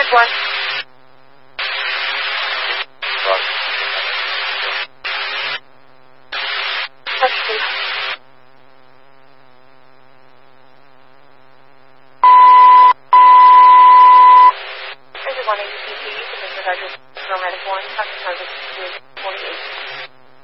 Red 1. Touch 2. This is 1 ACC, Pacific Address, Nomadic 1, Customer Service 48.